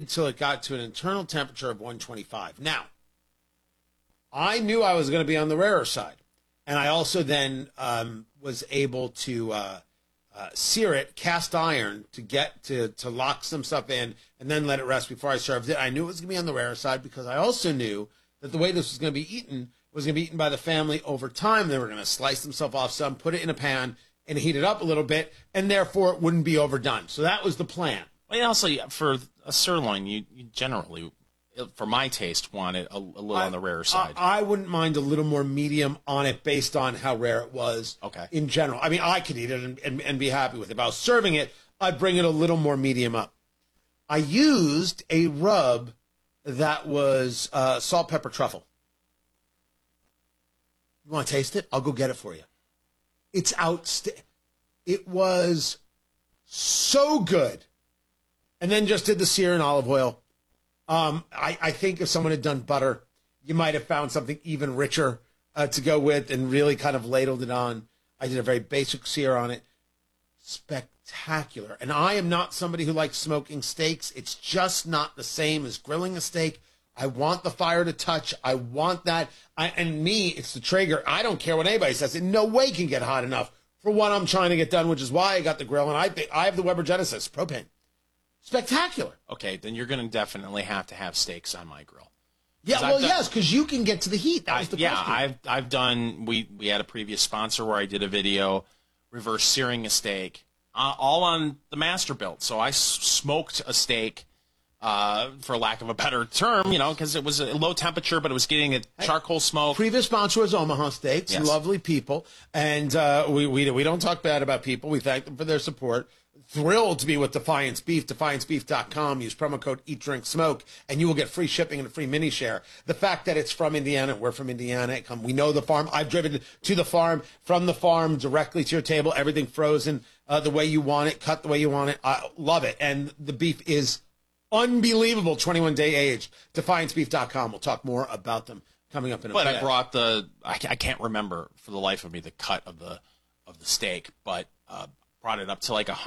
until it got to an internal temperature of 125. Now, I knew I was going to be on the rarer side. And I also then was able to sear it, cast iron, to get to lock some stuff in and then let it rest before I served it. I knew it was going to be on the rarer side because I also knew that the way this was going to be eaten was going to be eaten by the family over time. They were going to slice themselves off some, put it in a pan, and heat it up a little bit, and therefore it wouldn't be overdone. So that was the plan. Well, also, for a sirloin, you generally, for my taste, want it a little on the rarer side. I wouldn't mind a little more medium on it based on how rare it was in general. I mean, I could eat it and be happy with it. If I was serving it, I'd bring it a little more medium up. I used a rub that was salt, pepper, truffle. You want to taste it? I'll go get it for you. It's outstanding. It was so good. And then just did the sear in olive oil. I think if someone had done butter, you might have found something even richer to go with and really kind of ladled it on. I did a very basic sear on it. Spectacular. And I am not somebody who likes smoking steaks. It's just not the same as grilling a steak. I want the fire to touch. I want that. And me, it's the Traeger. I don't care what anybody says. In no way can get hot enough for what I'm trying to get done, which is why I got the grill. And I have the Weber Genesis propane. Spectacular. Okay, then you're going to definitely have to have steaks on my grill. Yeah, well, yes, because you can get to the heat. That was the question. Yeah, I've done. We had a previous sponsor where I did a video reverse searing a steak, all on the Masterbuilt. So I smoked a steak, for lack of a better term, because it was a low temperature, but it was getting a charcoal smoke. Previous sponsor was Omaha Steaks. Yes. Lovely people, and we don't talk bad about people. We thank them for their support. Thrilled to be with Defiance Beef, defiancebeef.com. Use promo code EatDrinkSmoke, and you will get free shipping and a free mini share. The fact that it's from Indiana, we're from Indiana. We know the farm. I've driven to the farm, from the farm directly to your table. Everything frozen the way you want it, cut the way you want it. I love it, and the beef is unbelievable. 21-day aged. Defiancebeef.com. We'll talk more about them coming up in a bit. But I brought I can't remember for the life of me the cut of the steak, but brought it up to like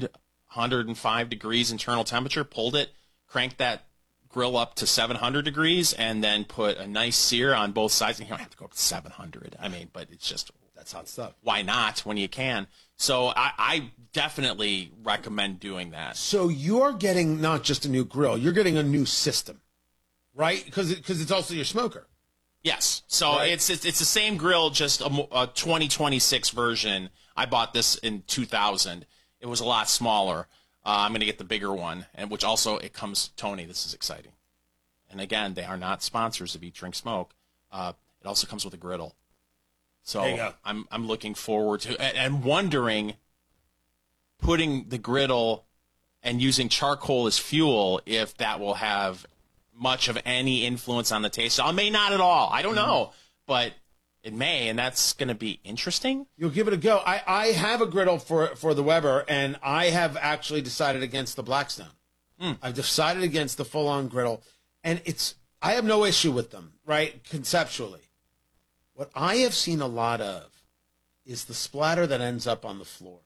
105 degrees internal temperature, pulled it, cranked that grill up to 700 degrees, and then put a nice sear on both sides. And you don't have to go up to 700. I mean, but it's just, that's hot stuff. Why not when you can? So I definitely recommend doing that. So you're getting not just a new grill, you're getting a new system, right? Because it's also your smoker. Yes. So right. It's the same grill, just a 2026 version. I bought this in 2000. It was a lot smaller. I'm going to get the bigger one, and which also it comes, Tony, this is exciting. And again, they are not sponsors of Eat, Drink, Smoke. It also comes with a griddle. So there you go. I'm looking forward to and wondering, putting the griddle and using charcoal as fuel, if that will have much of any influence on the taste. So I may not at all. I don't know, but it may, and that's going to be interesting. You'll give it a go. I have a griddle for the Weber, and I have actually decided against the Blackstone. I've decided against the full-on griddle, and I have no issue with them, right, conceptually. What I have seen a lot of is the splatter that ends up on the floor.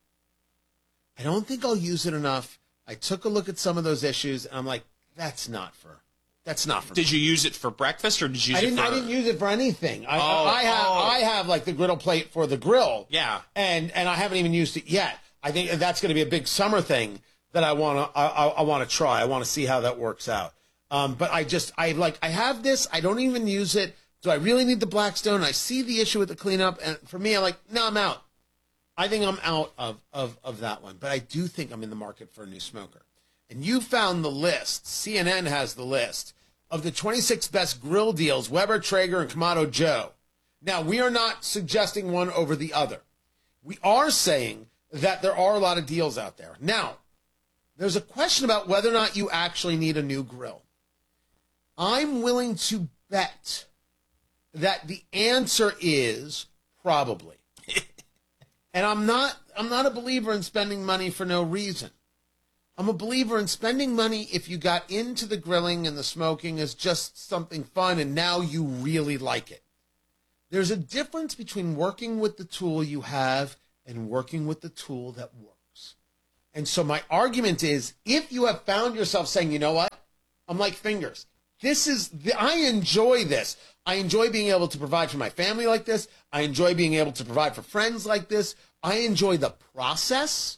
I don't think I'll use it enough. I took a look at some of those issues, and I'm like, that's not for me. Did you use it for breakfast, or did you use it for... I didn't use it for anything. I have like the griddle plate for the grill. Yeah. And I haven't even used it yet. I think that's going to be a big summer thing that I want to try. I want to see how that works out. But I have this. I don't even use it. Do I really need the Blackstone? I see the issue with the cleanup, and for me, I'm like, no, I'm out. I think I'm out of that one. But I do think I'm in the market for a new smoker. And you found the list. CNN has the list of the 26 best grill deals, Weber, Traeger, and Kamado Joe. Now, we are not suggesting one over the other. We are saying that there are a lot of deals out there. Now, there's a question about whether or not you actually need a new grill. I'm willing to bet that the answer is probably. And I'm not a believer in spending money for no reason. I'm a believer in spending money if you got into the grilling and the smoking as just something fun and now you really like it. There's a difference between working with the tool you have and working with the tool that works. And so my argument is, if you have found yourself saying, you know what, I'm like fingers. I enjoy this. I enjoy being able to provide for my family like this. I enjoy being able to provide for friends like this. I enjoy the process.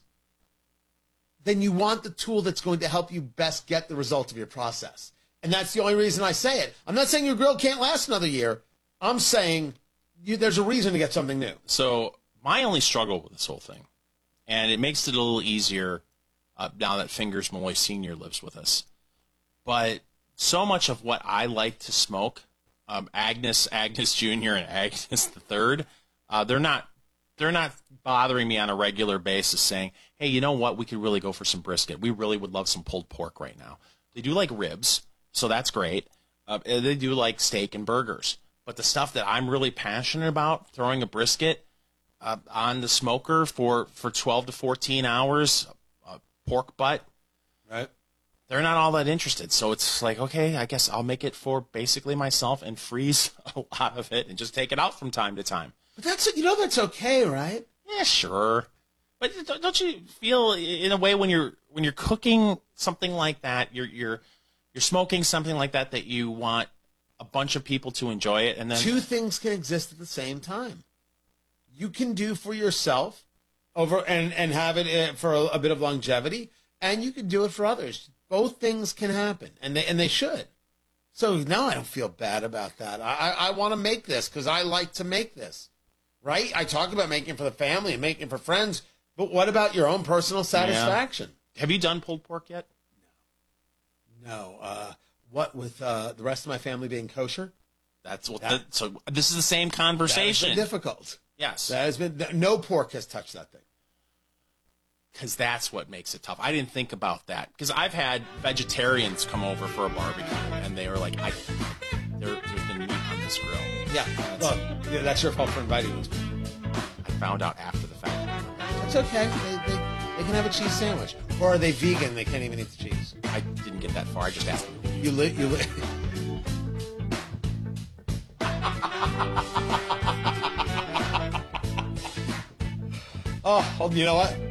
Then you want the tool that's going to help you best get the result of your process. And that's the only reason I say it. I'm not saying your grill can't last another year. I'm saying there's a reason to get something new. So my only struggle with this whole thing, and it makes it a little easier now that Fingers Malloy Sr. lives with us, but so much of what I like to smoke, Agnes Jr. and Agnes the Third, they're not bothering me on a regular basis saying, hey, you know what, we could really go for some brisket. We really would love some pulled pork right now. They do like ribs, so that's great. They do like steak and burgers. But the stuff that I'm really passionate about, throwing a brisket on the smoker for 12 to 14 hours, pork butt, right? They're not all that interested. So it's like, okay, I guess I'll make it for basically myself and freeze a lot of it and just take it out from time to time. But that's okay, right? Yeah, sure. But don't you feel in a way when you're cooking something like that, you're smoking something like that you want a bunch of people to enjoy it, and then two things can exist at the same time. You can do for yourself over and have it for a bit of longevity, and you can do it for others. Both things can happen, and they should. So no, I don't feel bad about that. I want to make this because I like to make this, right? I talk about making for the family and making for friends, but what about your own personal satisfaction? Yeah. Have you done pulled pork yet? No. What with the rest of my family being kosher? So this is the same conversation. That has been difficult. Yes. That has been, no pork has touched that thing. Because that's what makes it tough. I didn't think about that. Because I've had vegetarians come over for a barbecue, and they were like, there's been meat on this grill. Yeah. That's your fault for inviting them. I found out after the fact. That's okay. They can have a cheese sandwich. Or are they vegan? They can't even eat the cheese. I didn't get that far. I just asked them. Oh, you know what?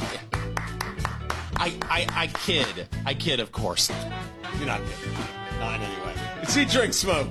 I kid, of course. You're not kidding. Not in any way. It's Eat, Drink, Smoke.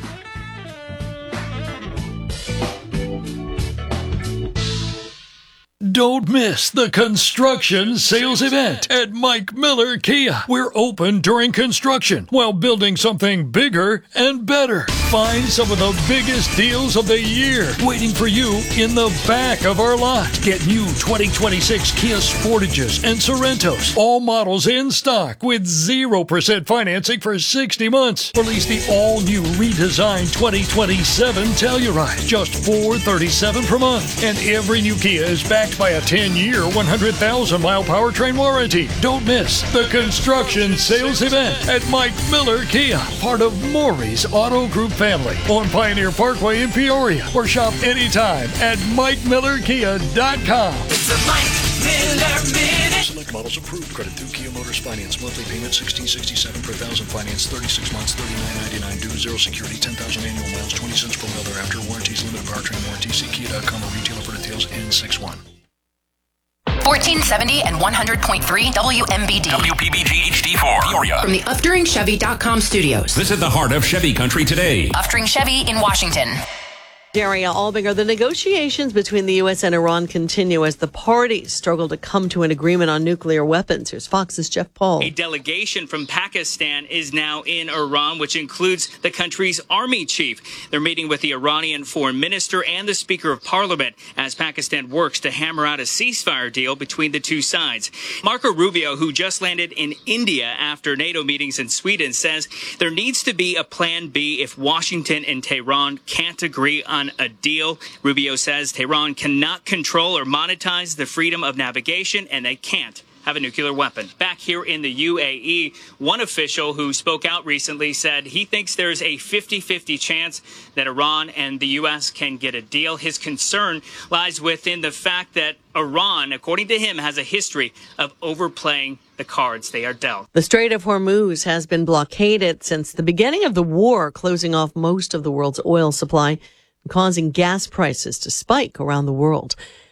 Don't miss the construction sales event at Mike Miller Kia. We're open during construction while building something bigger and better. Find some of the biggest deals of the year waiting for you in the back of our lot. Get new 2026 Kia Sportages and Sorrentos. All models in stock with 0% financing for 60 months. Release the all-new redesigned 2027 Telluride. Just $437 per month. And every new Kia is backed by a 10-year, 100,000-mile powertrain warranty. Don't miss the construction sales event at Mike Miller Kia, part of Maury's Auto Group family on Pioneer Parkway in Peoria, or shop anytime at MikeMillerKia.com. It's a Mike Miller Minute. Select models approved. Credit through Kia Motors Finance. Monthly payment $16.67 per thousand. Finance 36 months, $39.99 due. Zero security, 10,000 annual miles, 20 cents per mile thereafter. Warranties limited powertrain warranty. See Kia.com or retailer for details. N61. 1470 and 100.3 WMBD. WPBG HD4. Peoria. From the UpDuringChevy.com studios. Visit the heart of Chevy country today. Upduring Chevy in Washington. Daria Albinger, the negotiations between the U.S. and Iran continue as the parties struggle to come to an agreement on nuclear weapons. Here's Fox's Jeff Paul. A delegation from Pakistan is now in Iran, which includes the country's army chief. They're meeting with the Iranian foreign minister and the Speaker of Parliament as Pakistan works to hammer out a ceasefire deal between the two sides. Marco Rubio, who just landed in India after NATO meetings in Sweden, says there needs to be a plan B if Washington and Tehran can't agree on a deal. Rubio says Tehran cannot control or monetize the freedom of navigation, and they can't have a nuclear weapon. Back here in the UAE, one official who spoke out recently said he thinks there's a 50-50 chance that Iran and the U.S. can get a deal. His concern lies within the fact that Iran, according to him, has a history of overplaying the cards they are dealt. The Strait of Hormuz has been blockaded since the beginning of the war, closing off most of the world's oil supply, causing gas prices to spike around the world.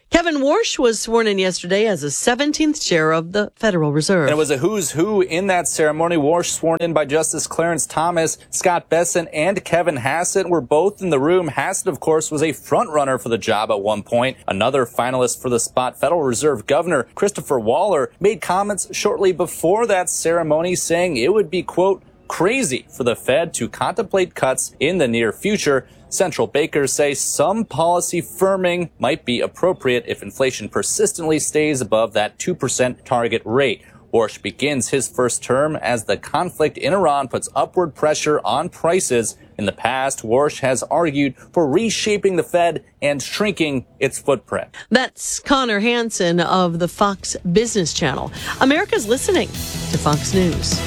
Kevin Warsh was sworn in yesterday as the 17th chair of the Federal Reserve. And it was a who's who in that ceremony. Warsh sworn in by Justice Clarence Thomas, Scott Bessent, and Kevin Hassett were both in the room. Hassett, of course, was a front runner for the job at one point. Another finalist for the spot, Federal Reserve Governor Christopher Waller, made comments shortly before that ceremony saying it would be, quote, crazy for the Fed to contemplate cuts in the near future. Central bankers say some policy firming might be appropriate if inflation persistently stays above that 2% target rate. Warsh begins his first term as the conflict in Iran puts upward pressure on prices. In the past, Warsh has argued for reshaping the Fed and shrinking its footprint. That's Connor Hansen of the Fox Business Channel. America's listening to Fox News.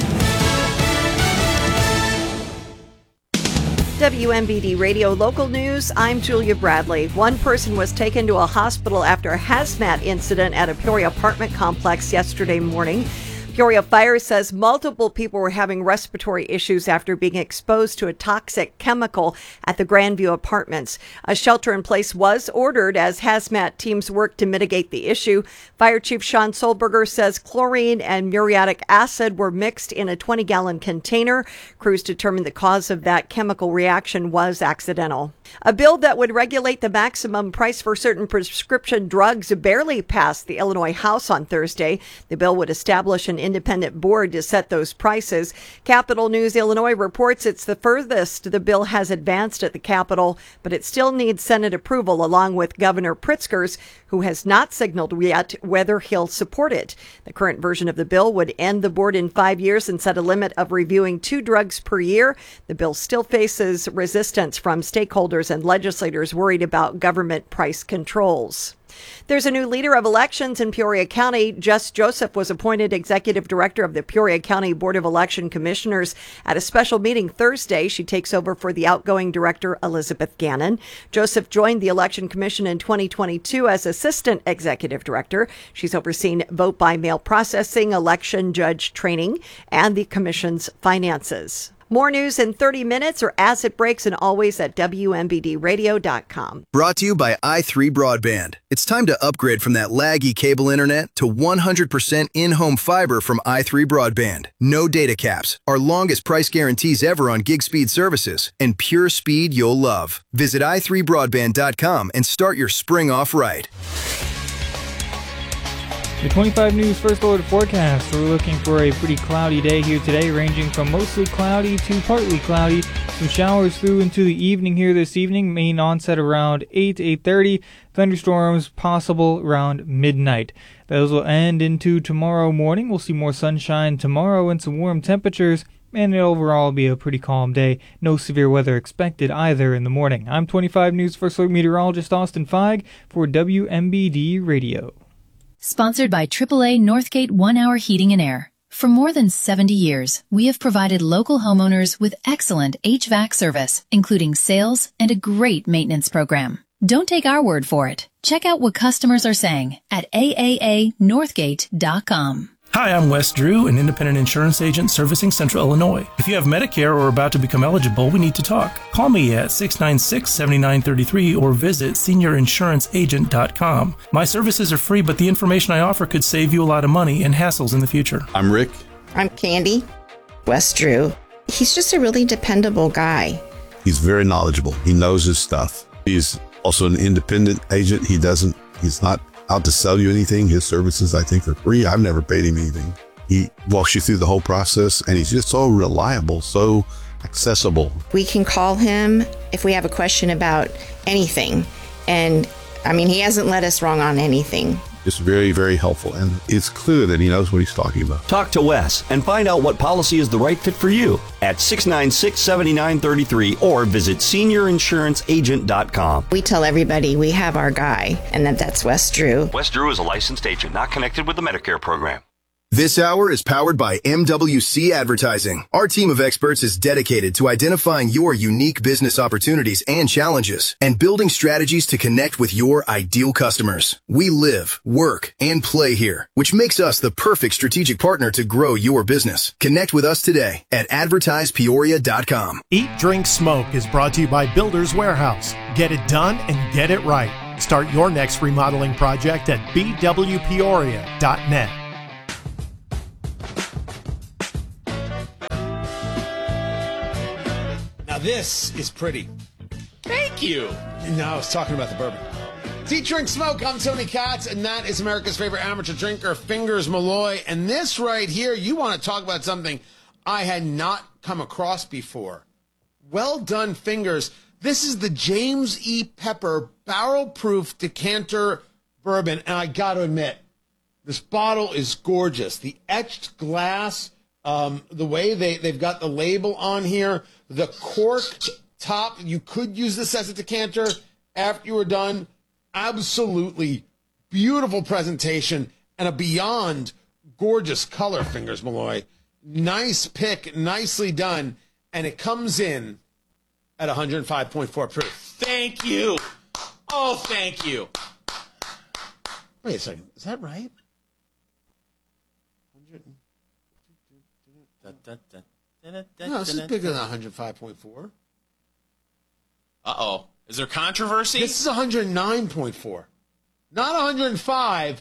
WMBD Radio Local News, I'm Julia Bradley. One person was taken to a hospital after a hazmat incident at a Peoria apartment complex yesterday morning. Peoria Fire says multiple people were having respiratory issues after being exposed to a toxic chemical at the Grandview Apartments. A shelter in place was ordered as hazmat teams worked to mitigate the issue. Fire Chief Sean Solberger says chlorine and muriatic acid were mixed in a 20-gallon container. Crews determined the cause of that chemical reaction was accidental. A bill that would regulate the maximum price for certain prescription drugs barely passed the Illinois House on Thursday. The bill would establish an independent board to set those prices. Capitol News Illinois reports it's the furthest the bill has advanced at the Capitol, but it still needs Senate approval along with Governor Pritzker's, who has not signaled yet whether he'll support it. The current version of the bill would end the board in 5 years and set a limit of reviewing 2 drugs per year. The bill still faces resistance from stakeholders and legislators worried about government price controls. There's a new leader of elections in Peoria County. Jess Joseph was appointed executive director of the Peoria County Board of Election Commissioners at a special meeting Thursday. She takes over for the outgoing director, Elizabeth Gannon. Joseph joined the Election Commission in 2022 as assistant executive director. She's overseen vote by mail processing, election judge training, and the commission's finances. More news in 30 minutes or as it breaks, and always at WMBDradio.com. Brought to you by i3 Broadband. It's time to upgrade from that laggy cable internet to 100% in-home fiber from i3 Broadband. No data caps, our longest price guarantees ever on gig speed services, and pure speed you'll love. Visit i3broadband.com and start your spring off right. The 25 News First Alert forecast. We're looking for a pretty cloudy day here today, ranging from mostly cloudy to partly cloudy. Some showers through into the evening here this evening. Main onset around 8:30. Thunderstorms possible around midnight. Those will end into tomorrow morning. We'll see more sunshine tomorrow and some warm temperatures. And it'll overall be a pretty calm day. No severe weather expected either in the morning. I'm 25 News First Alert meteorologist Austin Feig for WMBD Radio. Sponsored by AAA Northgate 1 Hour Heating and Air. For more than 70 years, we have provided local homeowners with excellent HVAC service, including sales and a great maintenance program. Don't take our word for it. Check out what customers are saying at aaanorthgate.com. Hi, I'm Wes Drew, an independent insurance agent servicing Central Illinois. If you have Medicare or are about to become eligible, we need to talk. Call me at 696-7933 or visit seniorinsuranceagent.com. My services are free, but the information I offer could save you a lot of money and hassles in the future. I'm Rick. I'm Candy. Wes Drew. He's just a really dependable guy. He's very knowledgeable. He knows his stuff. He's also an independent agent. He's not out to sell you anything. His services, I think, are free. I've never paid him anything. He walks you through the whole process, and he's just so reliable, so accessible. We can call him if we have a question about anything. And, he hasn't led us wrong on anything. Just very, very helpful. And it's clear that he knows what he's talking about. Talk to Wes and find out what policy is the right fit for you at 696-7933 or visit seniorinsuranceagent.com. We tell everybody we have our guy, and that's Wes Drew. Wes Drew is a licensed agent not connected with the Medicare program. This hour is powered by MWC Advertising. Our team of experts is dedicated to identifying your unique business opportunities and challenges and building strategies to connect with your ideal customers. We live, work, and play here, which makes us the perfect strategic partner to grow your business. Connect with us today at advertisepeoria.com. Eat, Drink, Smoke is brought to you by Builders Warehouse. Get it done and get it right. Start your next remodeling project at bwpeoria.net. Now this is pretty. Thank you. No, I was talking about the bourbon. It's Eat, Drink, Smoke. I'm Tony Katz, and that is America's favorite amateur drinker, Fingers Malloy. And this right here, you want to talk about something I had not come across before. Well done, Fingers. This is the James E. Pepper barrel-proof decanter bourbon, and I got to admit, this bottle is gorgeous. The etched glass, the way they've got the label on here, the cork top. You could use this as a decanter after you were done. Absolutely beautiful presentation and a beyond gorgeous color, Fingers Malloy. Nice pick, nicely done, and it comes in at 105.4 proof. Thank you. Oh, thank you. Wait a second. Is that right? No, this is bigger than 105.4. Uh-oh. Is there controversy? This is 109.4. Not 105,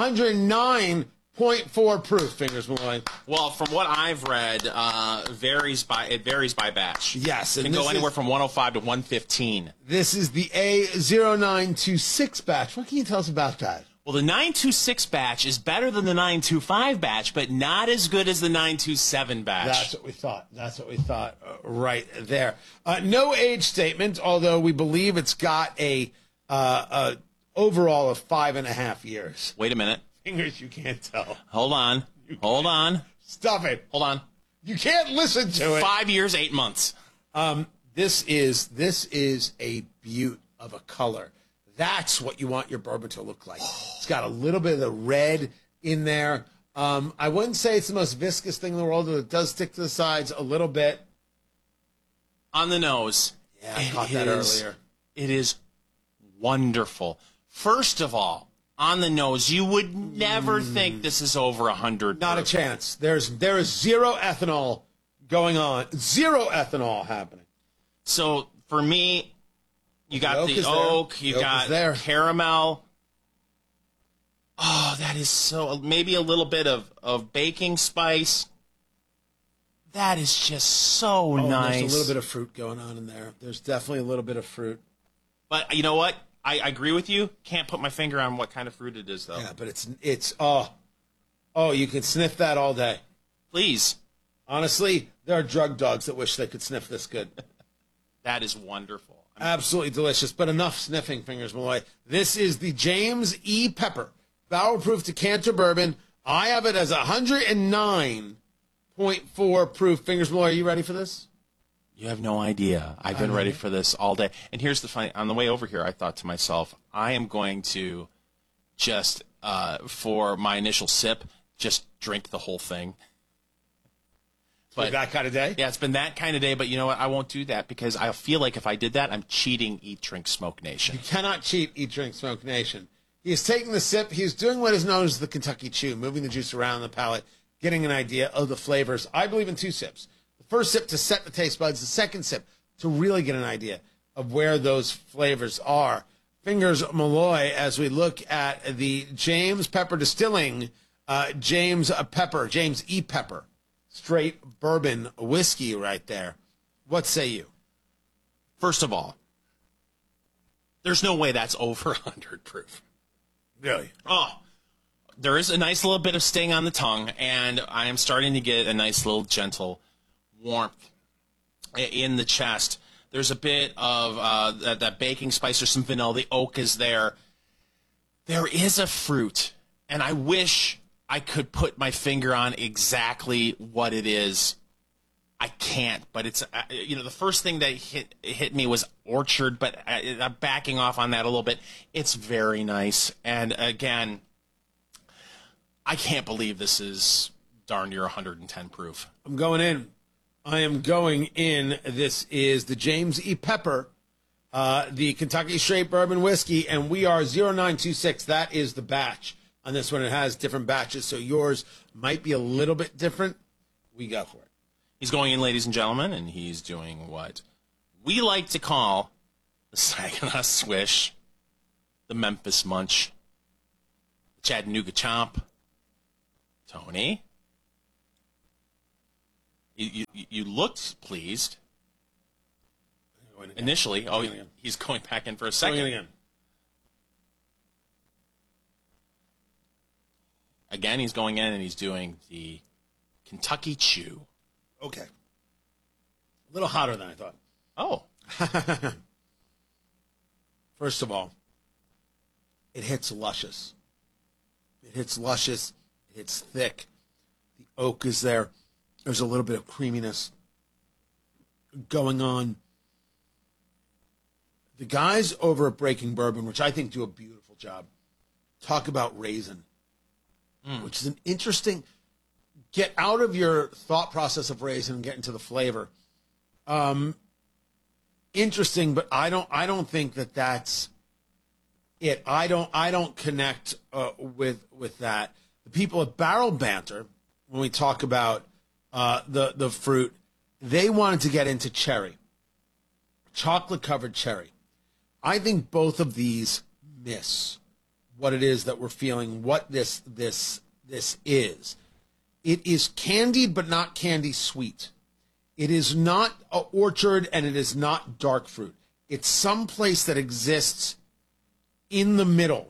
109.4 proof, Fingers Malloy. Well, from what I've read, it varies by batch. Yes. It can go anywhere from 105 to 115. This is the A0926 batch. What can you tell us about that? Well, the 926 batch is better than the 925 batch, but not as good as the 927 batch. That's what we thought. Right there. No age statement, although we believe it's got a overall of 5.5 years. Wait a minute. Fingers, you can't tell. Hold on. Stop it. Hold on. You can't listen to it. 5 years, 8 months. This is a beaut of a color. That's what you want your bourbon to look like. It's got a little bit of the red in there. I wouldn't say it's the most viscous thing in the world, but it does stick to the sides a little bit. On the nose. Yeah, I caught that earlier. It is wonderful. First of all, on the nose, you would never think this is over 100. Not a chance. There is zero ethanol going on. Zero ethanol happening. So for me, you got the oak, you got caramel. Oh, that is so, maybe a little bit of baking spice. That is just so nice. There's a little bit of fruit going on in there. There's definitely a little bit of fruit. But you know what? I agree with you. Can't put my finger on what kind of fruit it is, though. Yeah, but it's you can sniff that all day. Please. Honestly, there are drug dogs that wish they could sniff this good. That is wonderful. Absolutely delicious, but enough sniffing, Fingers Malloy. This is the James E. Pepper barrel-proof decanter bourbon. I have it as 109.4 proof. Fingers Malloy, are you ready for this? You have no idea. I've been ready for this all day. And here's the funny, on the way over here, I thought to myself, I am going to just, for my initial sip, just drink the whole thing. But that kind of day? Yeah, it's been that kind of day, but you know what? I won't do that because I feel like if I did that, I'm cheating Eat, Drink, Smoke Nation. You cannot cheat Eat, Drink, Smoke Nation. He is taking the sip. He is doing what is known as the Kentucky Chew, moving the juice around the palate, getting an idea of the flavors. I believe in 2 sips. The first sip to set the taste buds, the second sip to really get an idea of where those flavors are. Fingers Malloy, as we look at the James Pepper Distilling, James E. Pepper. Straight bourbon whiskey right there. What say you? First of all, there's no way that's over 100 proof. Really? Oh, there is a nice little bit of sting on the tongue, and I am starting to get a nice little gentle warmth in the chest. There's a bit of that baking spice. There's some vanilla. The oak is there. There is a fruit, and I wish I could put my finger on exactly what it is. I can't, but it's, the first thing that hit me was orchard, but I'm backing off on that a little bit. It's very nice. And again, I can't believe this is darn near 110 proof. I'm going in. I am going in. This is the James E. Pepper, the Kentucky Straight Bourbon Whiskey, and we are 0926. That is the batch. On this one, it has different batches, so yours might be a little bit different. We go for it. He's going in, ladies and gentlemen, and he's doing what we like to call the Saginaw Swish. the Memphis Munch, the Chattanooga Chomp. Tony, you looked pleased initially. Oh, he's going back in for a second. Again, he's going in and he's doing the Kentucky Chew. Okay. A little hotter than I thought. Oh. First of all, it hits luscious. It hits luscious. It hits thick. The oak is there. There's a little bit of creaminess going on. The guys over at Breaking Bourbon, which I think do a beautiful job, talk about raisin, which is an interesting, get out of your thought process of raisin and get into the flavor. Interesting, but I don't think that that's it. I don't connect with that. The people at Barrel Banter, when we talk about the fruit, they wanted to get into cherry, chocolate covered cherry. I think both of these miss what it is that we're feeling, what this is. It is candied, but not candy sweet. It is not an orchard, and it is not dark fruit. It's some place that exists in the middle.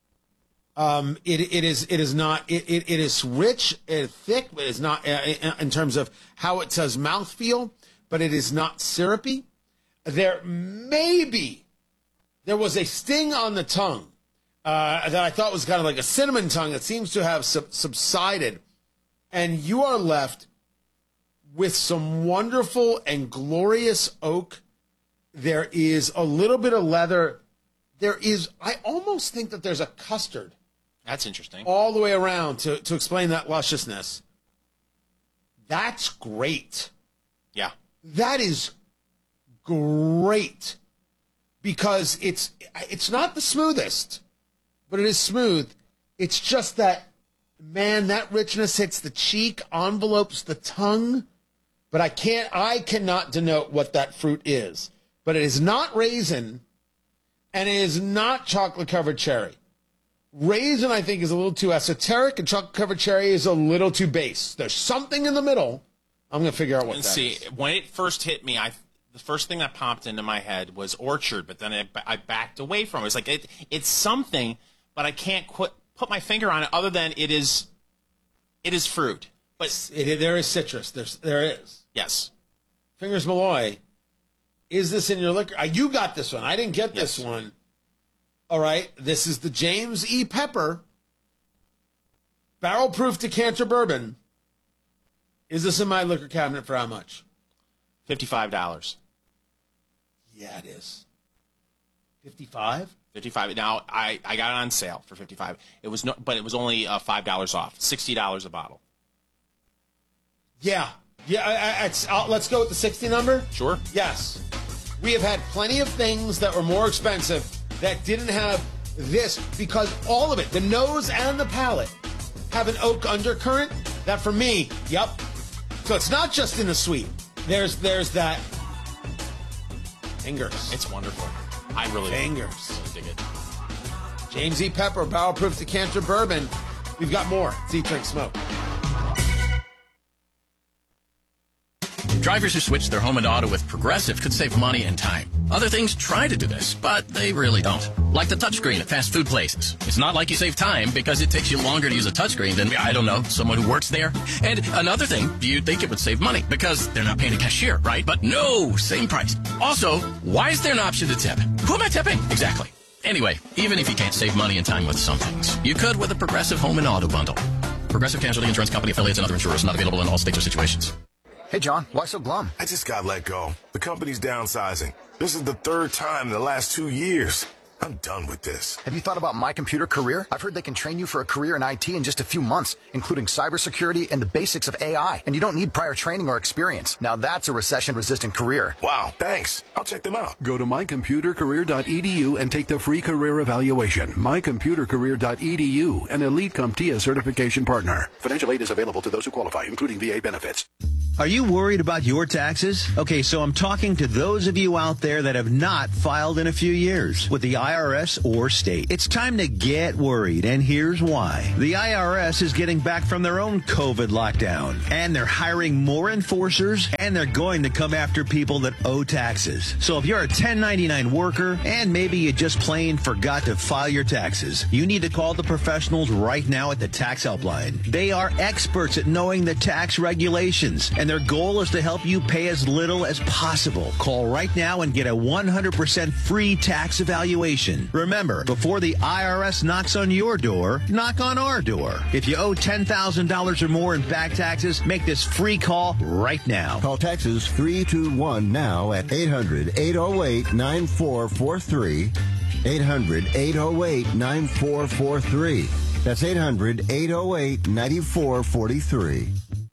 It is not. It is rich and thick. It is not in terms of how it says mouthfeel, but it is not syrupy. There was a sting on the tongue that I thought was kind of like a cinnamon tongue that seems to have subsided, and you are left with some wonderful and glorious oak. There is a little bit of leather. I almost think that there's a custard. That's interesting. All the way around to explain that lusciousness. That's great. Yeah. That is great. Because it's not the smoothest, but it is smooth. It's just that, man, that richness hits the cheek, envelopes the tongue. But I cannot denote what that fruit is. But it is not raisin, and it is not chocolate-covered cherry. Raisin, I think, is a little too esoteric, and chocolate-covered cherry is a little too base. There's something in the middle. I'm going to figure out what that is. When it first hit me, the first thing that popped into my head was orchard, but then I backed away from it. It's like it's something, but I can't put my finger on it other than it is fruit. But there is citrus. There is. Yes. Fingers Malloy, is this in your liquor? You got this one. I didn't get this one. All right. This is the James E. Pepper Barrel Proof Decanter Bourbon. Is this in my liquor cabinet for how much? $55. Yeah, it is. 55? 55. Now I got it on sale for $55. But it was only $5 off. $60 a bottle. Yeah. Let's go with the 60 number. Sure. Yes. We have had plenty of things that were more expensive that didn't have this, because all of it, the nose and the palate, have an oak undercurrent. That for me, yep. So it's not just in the sweet. There's that. Fingers. It's wonderful. I really dig it. James E. Pepper, Barrel Proof Decanter Bourbon. We've got more. It's Eat, Drink, Smoke. Drivers who switch their home and auto with Progressive could save money and time. Other things try to do this, but they really don't. Like the touchscreen at fast food places. It's not like you save time because it takes you longer to use a touchscreen than, I don't know, someone who works there. And another thing, you'd think it would save money because they're not paying a cashier, right? But no, same price. Also, why is there an option to tip? Who am I tipping? Exactly. Anyway, even if you can't save money and time with some things, you could with a Progressive home and auto bundle. Progressive Casualty Insurance Company affiliates and other insurers, not available in all states or situations. Hey, John, why so glum? I just got let go. The company's downsizing. This is the third time in the last 2 years. I'm done with this. Have you thought about My Computer Career? I've heard they can train you for a career in IT in just a few months, including cybersecurity and the basics of AI. And you don't need prior training or experience. Now that's a recession-resistant career. Wow, thanks. I'll check them out. Go to mycomputercareer.edu and take the free career evaluation. mycomputercareer.edu, an Elite CompTIA certification partner. Financial aid is available to those who qualify, including VA benefits. Are you worried about your taxes? Okay, so I'm talking to those of you out there that have not filed in a few years. With the IRS or state. It's time to get worried, and here's why. The IRS is getting back from their own COVID lockdown, and they're hiring more enforcers, and they're going to come after people that owe taxes. So if you're a 1099 worker, and maybe you just plain forgot to file your taxes, you need to call the professionals right now at the Tax Helpline. They are experts at knowing the tax regulations, and their goal is to help you pay as little as possible. Call right now and get a 100% free tax evaluation. Remember, before the IRS knocks on your door, knock on our door. If you owe $10,000 or more in back taxes, make this free call right now. Call Texas 321 now at 800-808-9443. 800-808-9443. That's 800-808-9443.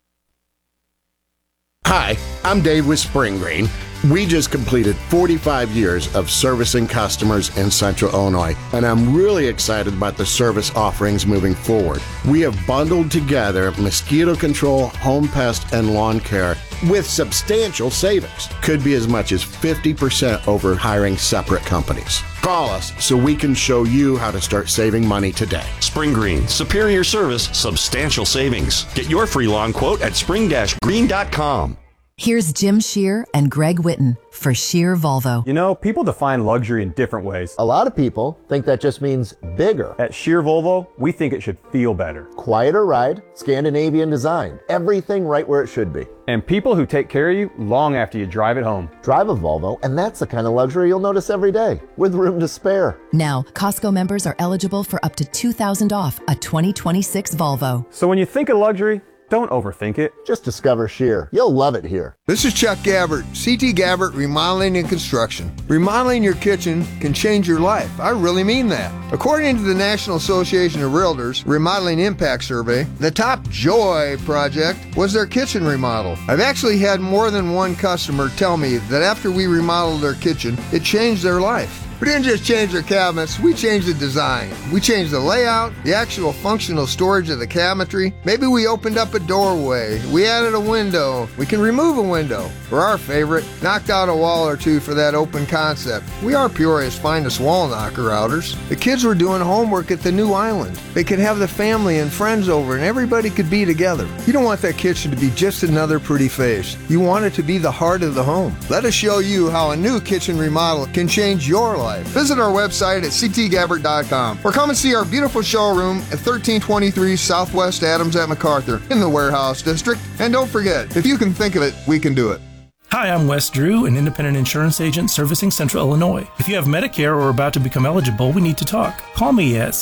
Hi, I'm Dave with Spring Green. We just completed 45 years of servicing customers in Central Illinois, and I'm really excited about the service offerings moving forward. We have bundled together mosquito control, home pest, and lawn care with substantial savings. Could be as much as 50% over hiring separate companies. Call us so we can show you how to start saving money today. Spring Green, superior service, substantial savings. Get your free lawn quote at spring-green.com. Here's Jim Shear and Greg Witten for Shear Volvo. You know, people define luxury in different ways. A lot of people think that just means bigger. At Shear Volvo, we think it should feel better. Quieter ride, Scandinavian design, everything right where it should be. And people who take care of you long after you drive it home. Drive a Volvo, and that's the kind of luxury you'll notice every day, with room to spare. Now, Costco members are eligible for up to $2,000 off a 2026 Volvo. So when you think of luxury, don't overthink it. Just discover Shear. You'll love it here. This is Chuck Gabbert, CT Gabbert Remodeling and Construction. Remodeling your kitchen can change your life. I really mean that. According to the National Association of Realtors Remodeling Impact Survey, the top joy project was their kitchen remodel. I've actually had more than one customer tell me that after we remodeled their kitchen, it changed their life. We didn't just change their cabinets, we changed the design. We changed the layout, the actual functional storage of the cabinetry. Maybe we opened up a doorway. We added a window. We can remove a window. For our favorite, knocked out a wall or two for that open concept. We are Peoria's finest wall knocker outers. The kids were doing homework at the new island. They could have the family and friends over and everybody could be together. You don't want that kitchen to be just another pretty face. You want it to be the heart of the home. Let us show you how a new kitchen remodel can change your life. Visit our website at ctgabbert.com or come and see our beautiful showroom at 1323 Southwest Adams at MacArthur in the Warehouse District. And don't forget, if you can think of it, we can do it. Hi, I'm Wes Drew, an independent insurance agent servicing Central Illinois. If you have Medicare or are about to become eligible, we need to talk. Call me at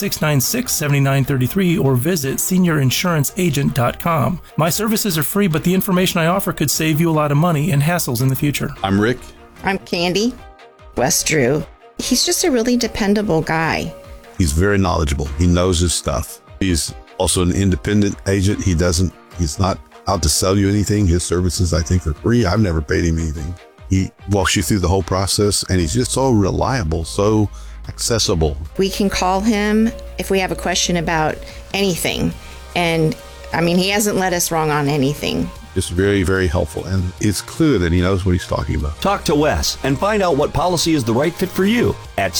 696-7933 or visit seniorinsuranceagent.com. My services are free, but the information I offer could save you a lot of money and hassles in the future. I'm Rick. I'm Candy. Wes Drew. He's just a really dependable guy. He's very knowledgeable. He knows his stuff. He's also an independent agent. He's not out to sell you anything. His services, I think, are free. I've never paid him anything. He walks you through the whole process, and he's just so reliable, so accessible. We can call him if we have a question about anything. And I mean, he hasn't led us wrong on anything. Just very, very helpful. And it's clear that he knows what he's talking about. Talk to Wes and find out what policy is the right fit for you at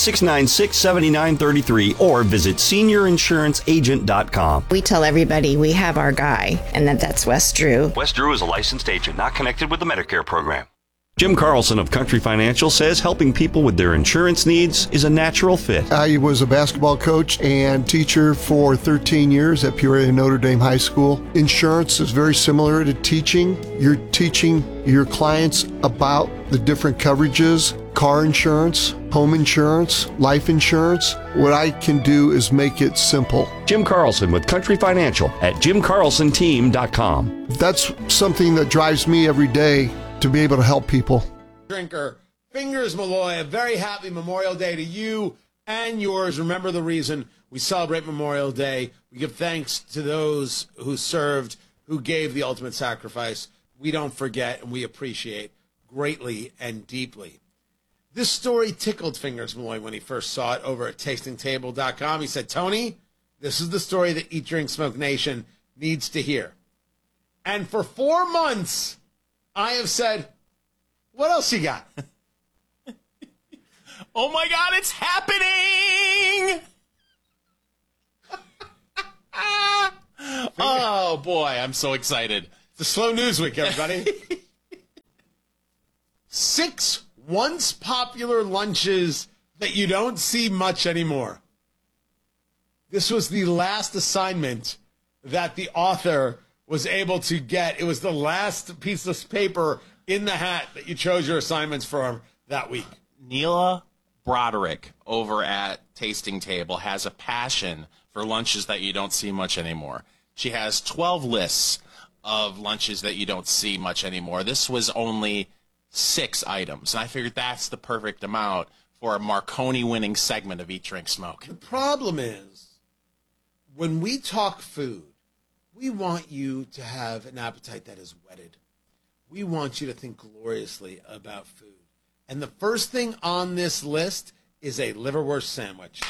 696-7933 or visit seniorinsuranceagent.com. We tell everybody we have our guy, and that's Wes Drew. Wes Drew is a licensed agent not connected with the Medicare program. Jim Carlson of Country Financial says helping people with their insurance needs is a natural fit. I was a basketball coach and teacher for 13 years at Peoria Notre Dame High School. Insurance is very similar to teaching. You're teaching your clients about the different coverages, car insurance, home insurance, life insurance. What I can do is make it simple. Jim Carlson with Country Financial at jimcarlsonteam.com. That's something that drives me every day, to be able to help people. Drinker, Fingers Malloy, a very happy Memorial Day to you and yours. Remember the reason we celebrate Memorial Day. We give thanks to those who served, who gave the ultimate sacrifice. We don't forget, and we appreciate greatly and deeply. This story tickled Fingers Malloy when he first saw it over at tastingtable.com. He said, Tony, this is the story that Eat, Drink, Smoke Nation needs to hear. And for 4 months, I have said, what else you got? Oh my God, it's happening! Oh boy, I'm so excited. It's a slow news week, everybody. 6 once popular lunches that you don't see much anymore. This was the last assignment that the author was able to get. It was the last piece of paper in the hat that you chose your assignments for that week. Neela Broderick over at Tasting Table has a passion for lunches that you don't see much anymore. She has 12 lists of lunches that you don't see much anymore. This was only 6 items, and I figured that's the perfect amount for a Marconi-winning segment of Eat, Drink, Smoke. The problem is, when we talk food, we want you to have an appetite that is whetted. We want you to think gloriously about food. And the first thing on this list is a liverwurst sandwich.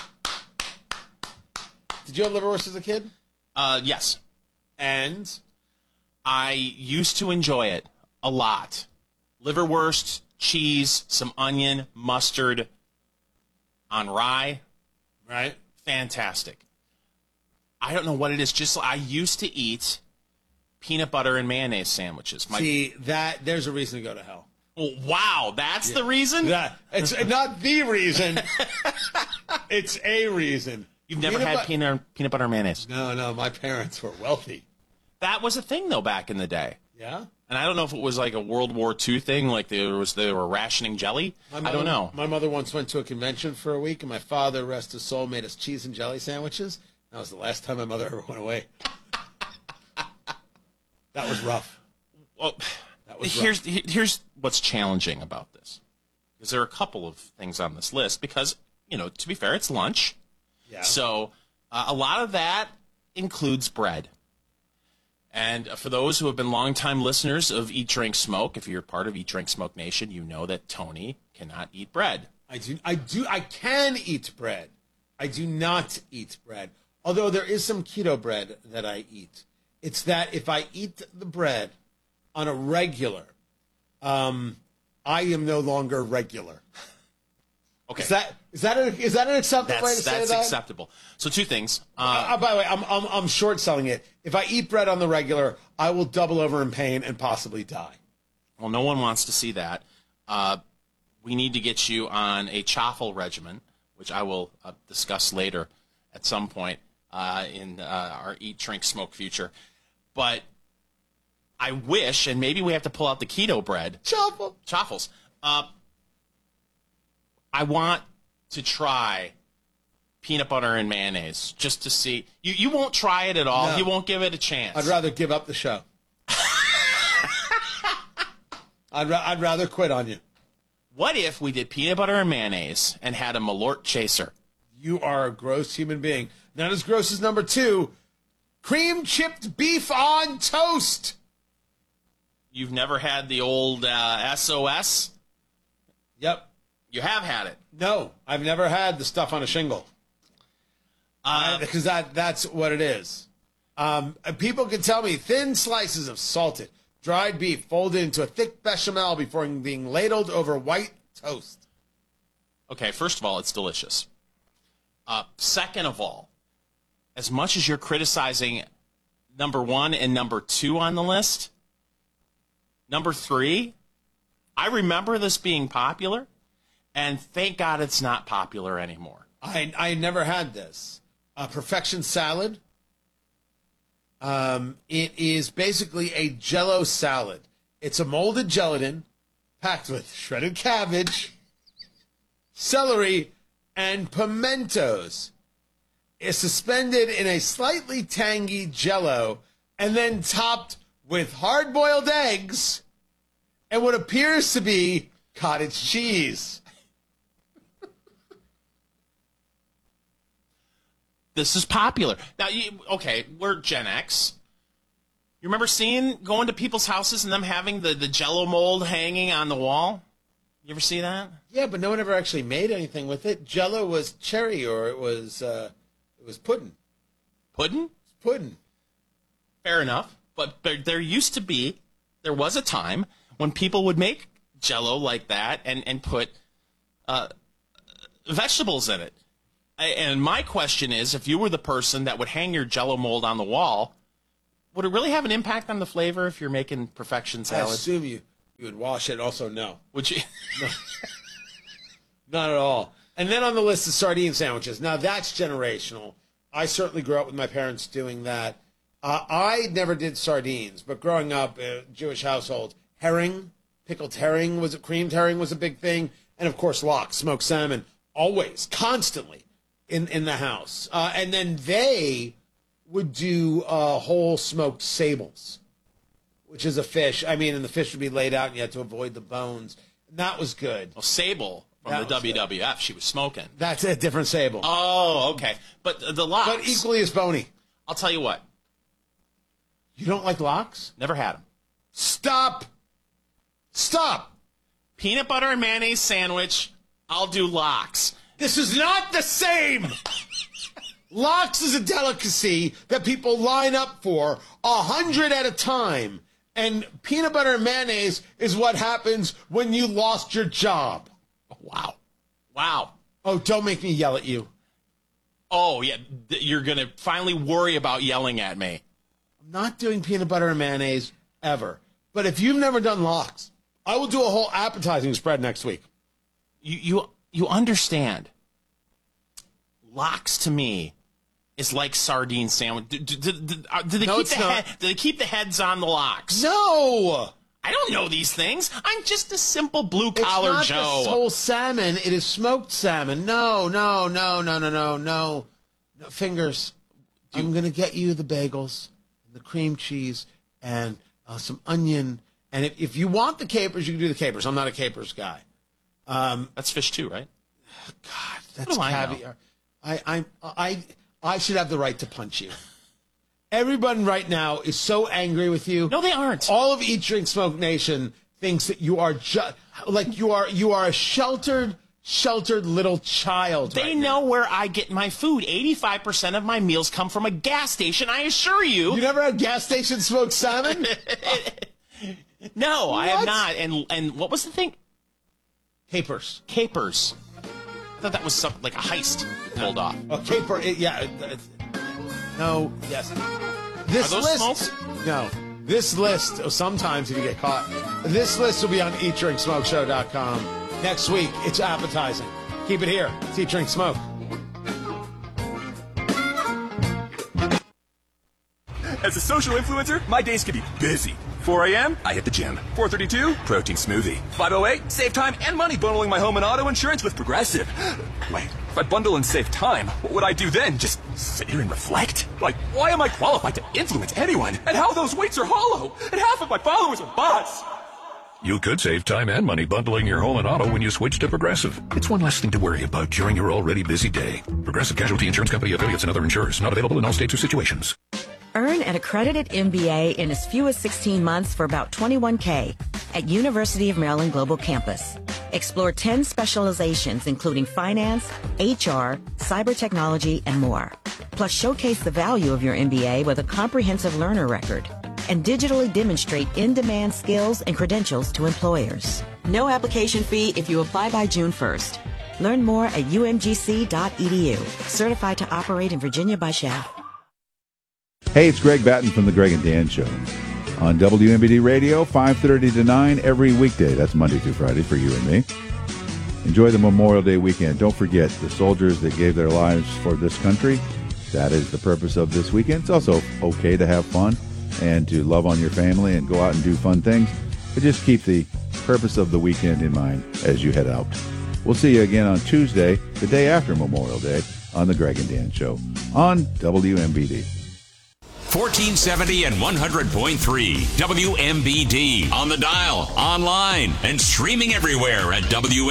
Did you have liverwurst as a kid? Yes. And? I used to enjoy it a lot. Liverwurst, cheese, some onion, mustard on rye. Right. Fantastic. I don't know what it is. Just I used to eat peanut butter and mayonnaise sandwiches. See, there's a reason to go to hell. Oh, wow, that's the reason? It's not the reason. It's a reason. You've never had peanut butter and mayonnaise? No, my parents were wealthy. That was a thing, though, back in the day. Yeah? And I don't know if it was like a World War II thing, like they were rationing jelly. I don't know. My mother once went to a convention for a week, and my father, rest his soul, made us cheese and jelly sandwiches. That was the last time my mother ever went away. That was rough. Well, that was here's what's challenging about this. Because there are a couple of things on this list. Because, to be fair, it's lunch. Yeah. So a lot of that includes bread. And for those who have been longtime listeners of Eat, Drink, Smoke, if you're part of Eat, Drink, Smoke Nation, you know that Tony cannot eat bread. I can eat bread. I do not eat bread. Although there is some keto bread that I eat. It's that if I eat the bread on a regular, I am no longer regular. Okay. Is that an acceptable way to say that? That's acceptable. So 2 things. By the way, I'm short selling it. If I eat bread on the regular, I will double over in pain and possibly die. Well, no one wants to see that. We need to get you on a chaffle regimen, which I will discuss later at some point in our Eat, Drink, Smoke future. But I wish, and maybe we have to pull out the keto bread. Chaffles. I want to try peanut butter and mayonnaise just to see. You won't try it at all. No. You won't give it a chance. I'd rather give up the show. I'd rather quit on you. What if we did peanut butter and mayonnaise and had a Malort chaser? You are a gross human being. Not as gross as number 2, cream chipped beef on toast. You've never had the old SOS? Yep. You have had it? No, I've never had the stuff on a shingle. Because that's what it is. People can tell me thin slices of salted, dried beef folded into a thick bechamel before being ladled over white toast. Okay, first of all, it's delicious. Second of all, as much as you're criticizing number 1 and number 2 on the list, number 3, I remember this being popular, and thank God it's not popular anymore. I never had this. Perfection salad. It is basically a Jell-O salad. It's a molded gelatin packed with shredded cabbage, celery, and pimentos. It's suspended in a slightly tangy Jell-O and then topped with hard-boiled eggs and what appears to be cottage cheese. This is popular. Now, we're Gen X. You remember going to people's houses and them having the Jell-O mold hanging on the wall? You ever see that? Yeah, but no one ever actually made anything with it. Jell-O was cherry, or it was pudding. Pudding? Pudding. Fair enough. But there was a time when people would make Jell-O like that and put vegetables in it. And my question is, if you were the person that would hang your Jell-O mold on the wall, would it really have an impact on the flavor if you're making perfection salad? I assume you would wash it. Also, no. Would you? No. Not at all. And then on the list is sardine sandwiches. Now, that's generational. I certainly grew up with my parents doing that. I never did sardines, but growing up in a Jewish household, herring, pickled herring, creamed herring was a big thing. And, of course, lox, smoked salmon, always, constantly in the house. And then they would do whole smoked sables, which is a fish. I mean, and the fish would be laid out and you had to avoid the bones. And that was good. Well, sable from the WWF, good. She was smoking. That's a different sable. Oh, okay. But the lox. But equally as bony. I'll tell you what. You don't like lox? Never had them. Stop. Peanut butter and mayonnaise sandwich, I'll do lox. This is not the same. Lox is a delicacy that people line up for 100 at a time. And peanut butter and mayonnaise is what happens when you lost your job. Wow. Oh, don't make me yell at you. Oh, yeah. You're going to finally worry about yelling at me. I'm not doing peanut butter and mayonnaise ever. But if you've never done lox, I will do a whole appetizing spread next week. You understand. Lox to me is like sardine sandwich. Do they keep the heads on the lox? No. I don't know these things. I'm just a simple blue-collar Joe. It's not the whole salmon. It is smoked salmon. No. Fingers. I'm going to get you the bagels, the cream cheese, and some onion. And if you want the capers, you can do the capers. I'm not a capers guy. That's fish too, right? God, that's caviar. I should have the right to punch you. Everyone right now is so angry with you. No, they aren't. All of Eat, Drink, Smoke Nation thinks that you are you are a sheltered little child. They know where I get my food. 85% of my meals come from a gas station, I assure you. You never had gas station smoked salmon? No, I have not. And what was the thing? Capers. I thought that was something like a heist pulled off. A caper, no, yes. This Are those list, smoked? No. This list, sometimes if you get caught, this list will be on eatdrinksmokeshow.com. Next week, it's appetizing. Keep it here. It's Eat, Drink, Smoke. As a social influencer, my days can be busy. 4 a.m., I hit the gym. 4:32, protein smoothie. 5:08, save time and money bundling my home and auto insurance with Progressive. Wait, if I bundle and save time, what would I do then? Just sit here and reflect? Like, why am I qualified to influence anyone? And how those weights are hollow? And half of my followers are bots. You could save time and money bundling your home and auto when you switch to Progressive. It's one less thing to worry about during your already busy day. Progressive Casualty Insurance Company, affiliates, and other insurers. Not available in all states or situations. Earn an accredited MBA in as few as 16 months for about $21K at University of Maryland Global Campus. Explore 10 specializations including finance, HR, cyber technology, and more. Plus showcase the value of your MBA with a comprehensive learner record and digitally demonstrate in-demand skills and credentials to employers. No application fee if you apply by June 1st. Learn more at umgc.edu. Certified to operate in Virginia by SHAP. Hey, it's Greg Batten from The Greg and Dan Show on WMBD Radio, 5:30 to 9 every weekday. That's Monday through Friday for you and me. Enjoy the Memorial Day weekend. Don't forget the soldiers that gave their lives for this country. That is the purpose of this weekend. It's also okay to have fun and to love on your family and go out and do fun things. But just keep the purpose of the weekend in mind as you head out. We'll see you again on Tuesday, the day after Memorial Day, on The Greg and Dan Show on WMBD. 1470 and 100.3 WMBD on the dial, online, and streaming everywhere at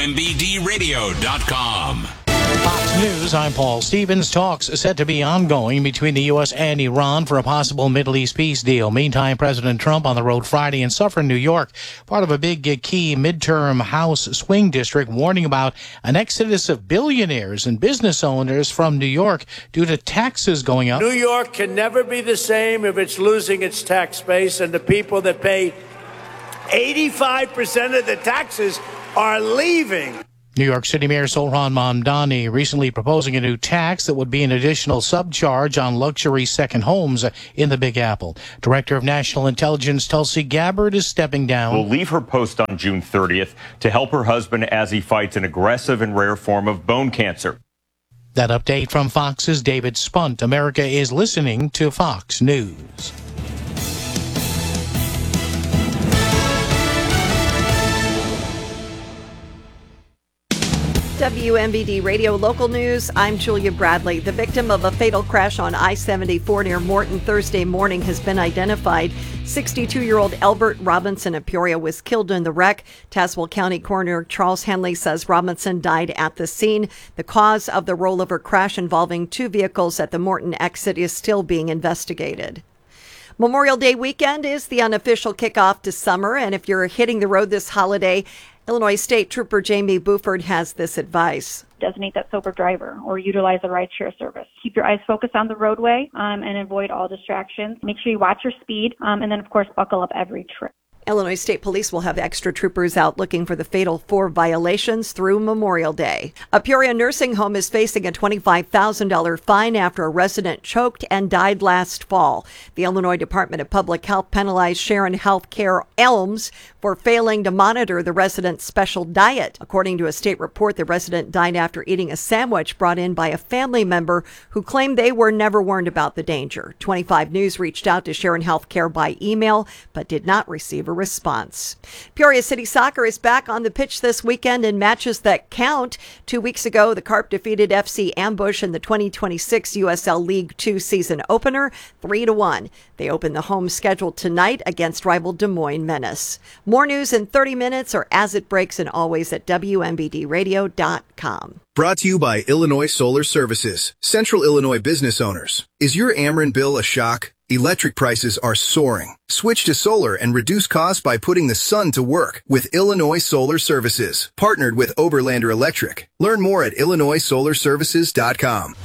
WMBDradio.com. Fox News, I'm Paul Stevens. Talks set to be ongoing between the U.S. and Iran for a possible Middle East peace deal. Meantime, President Trump on the road Friday in Suffern, New York, part of a big key midterm House swing district, warning about an exodus of billionaires and business owners from New York due to taxes going up. New York can never be the same if it's losing its tax base, and the people that pay 85% of the taxes are leaving. New York City Mayor Zohran Mamdani recently proposing a new tax that would be an additional subcharge on luxury second homes in the Big Apple. Director of National Intelligence Tulsi Gabbard is stepping down. Will leave her post on June 30th to help her husband as he fights an aggressive and rare form of bone cancer. That update from Fox's David Spunt. America is listening to Fox News. WMBD Radio Local News, I'm Julia Bradley. The victim of a fatal crash on I-74 near Morton Thursday morning has been identified. 62-year-old Albert Robinson of Peoria was killed in the wreck. Tazewell County Coroner Charles Henley says Robinson died at the scene. The cause of the rollover crash involving two vehicles at the Morton exit is still being investigated. Memorial Day weekend is the unofficial kickoff to summer, and if you're hitting the road this holiday, Illinois State Trooper Jamie Buford has this advice. Designate that sober driver or utilize a rideshare service. Keep your eyes focused on the roadway and avoid all distractions. Make sure you watch your speed and then, of course, buckle up every trip. Illinois State Police will have extra troopers out looking for the fatal 4 violations through Memorial Day. A Peoria nursing home is facing a $25,000 fine after a resident choked and died last fall. The Illinois Department of Public Health penalized Sharon Healthcare Elms for failing to monitor the resident's special diet. According to a state report, the resident died after eating a sandwich brought in by a family member who claimed they were never warned about the danger. 25 News reached out to Sharon Healthcare by email, but did not receive a response. Peoria City Soccer is back on the pitch this weekend in matches that count. 2 weeks ago, the Carp defeated FC Ambush in the 2026 USL League 2 season opener 3-1. They open the home schedule tonight against rival Des Moines Menace. More news in 30 minutes or as it breaks and always at WMBDradio.com. Brought to you by Illinois Solar Services. Central Illinois business owners. Is your Ameren bill a shock? Electric prices are soaring. Switch to solar and reduce costs by putting the sun to work with Illinois Solar Services. Partnered with Oberlander Electric. Learn more at IllinoisSolarServices.com.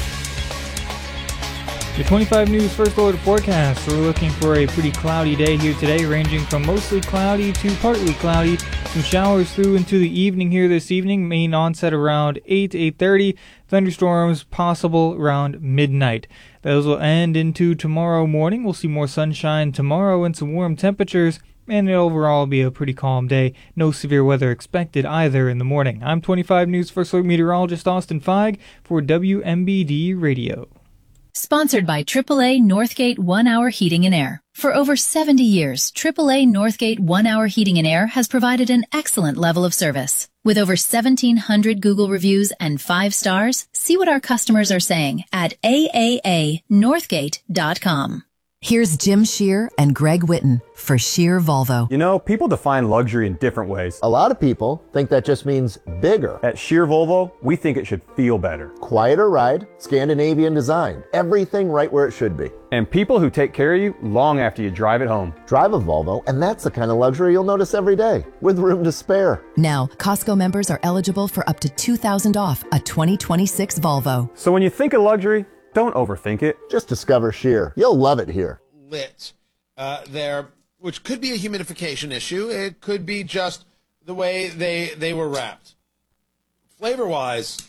The 25 News First Alert forecast. We're looking for a pretty cloudy day here today, ranging from mostly cloudy to partly cloudy. Some showers through into the evening here this evening. Main onset around 8 to 8:30. Thunderstorms possible around midnight. Those will end into tomorrow morning. We'll see more sunshine tomorrow and some warm temperatures. And it'll overall be a pretty calm day. No severe weather expected either in the morning. I'm 25 News First Alert meteorologist Austin Feig for WMBD Radio. Sponsored by AAA Northgate 1 Hour Heating and Air. For over 70 years, AAA Northgate 1 Hour Heating and Air has provided an excellent level of service. With over 1,700 Google reviews and 5 stars, see what our customers are saying at aaanorthgate.com. Here's Jim Shear and Greg Witten for Shear Volvo. You know, people define luxury in different ways. A lot of people think that just means bigger. At Shear Volvo, we think it should feel better. Quieter ride, Scandinavian design, everything right where it should be. And people who take care of you long after you drive it home. Drive a Volvo, and that's the kind of luxury you'll notice every day, with room to spare. Now, Costco members are eligible for up to $2,000 off a 2026 Volvo. So when you think of luxury, don't overthink it. Just discover Shear. You'll love it here. Lit there, which could be a humidification issue. It could be just the way they were wrapped. Flavor-wise,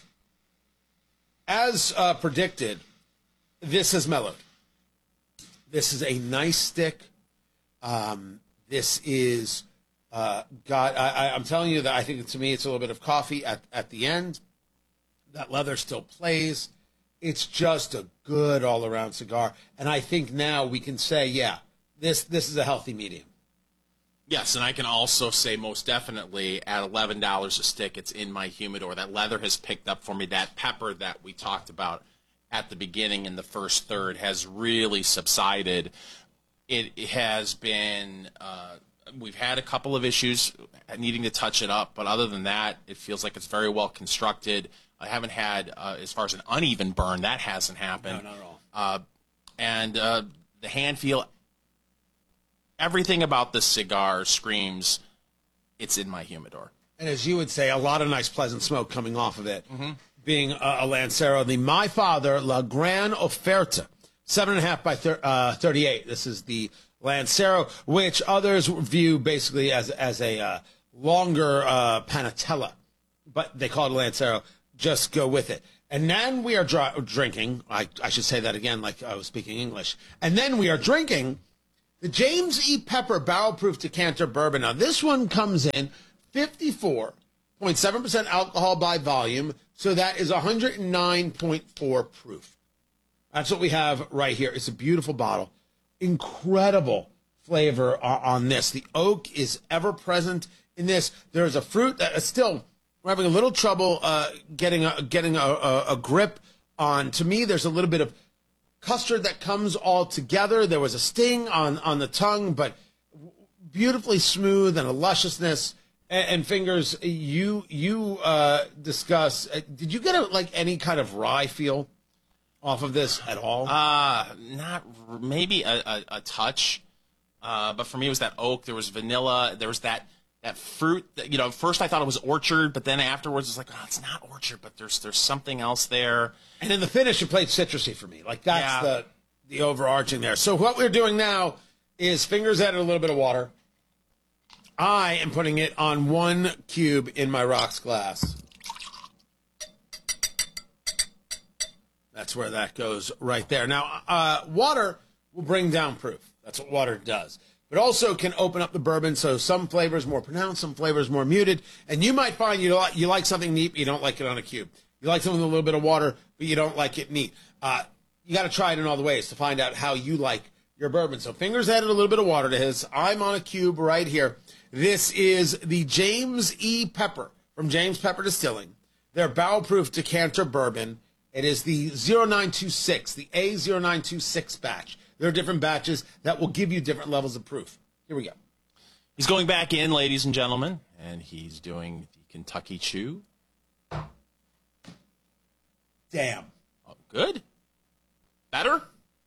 as predicted, this has mellowed. This is a nice stick. This is I'm telling you that I think to me it's a little bit of coffee at the end. That leather still plays. It's just a good all-around cigar. And I think now we can say, yeah, this is a healthy medium. Yes, and I can also say most definitely at $11 a stick, it's in my humidor. That leather has picked up for me. That pepper that we talked about at the beginning in the first third has really subsided. It has been we've had a couple of issues needing to touch it up, but other than that, it feels like it's very well constructed. I haven't had, as far as an uneven burn, that hasn't happened. No, not at all. And the hand feel, everything about this cigar screams, it's in my humidor. And as you would say, a lot of nice, pleasant smoke coming off of it. Mm-hmm. Being a Lancero, the My Father La Gran Oferta, 7.5 by 38. This is the Lancero, which others view basically as a longer Panatella. but they call it a Lancero. Just go with it. And then we are drinking. I should say that again, like I was speaking English. And then we are drinking the James E. Pepper Barrel Proof Decanter Bourbon. Now, this one comes in 54.7% alcohol by volume, so that is 109.4 proof. That's what we have right here. It's a beautiful bottle. Incredible flavor on this. The oak is ever present in this. There is a fruit that is still, we're having a little trouble getting a grip on. To me, there's a little bit of custard that comes all together. There was a sting on the tongue, but beautifully smooth and a lusciousness. And Fingers, you discuss. Did you get any kind of rye feel off of this at all? Not maybe a touch. But for me, it was that oak. There was vanilla. There was that fruit. That, at first I thought it was orchard, but then afterwards it's like, oh, it's not orchard, but there's something else there. And in the finish, it played citrusy for me. Like that's the overarching there. So what we're doing now is Fingers added a little bit of water. I am putting it on 1 cube in my rocks glass. That's where that goes right there. Now, water will bring down proof. That's what water does. But also can open up the bourbon, so some flavors more pronounced, some flavors more muted. And you might find you like something neat, but you don't like it on a cube. You like something with a little bit of water, but you don't like it neat. You got to try it in all the ways to find out how you like your bourbon. So Fingers added a little bit of water to his. I'm on a cube right here. This is the James E. Pepper from James Pepper Distilling. Their barrel-proof decanter bourbon. It is the 0926, the A0926 batch. There are different batches that will give you different levels of proof. Here we go. He's going back in, ladies and gentlemen, and he's doing the Kentucky Chew. Damn. Oh, good. Better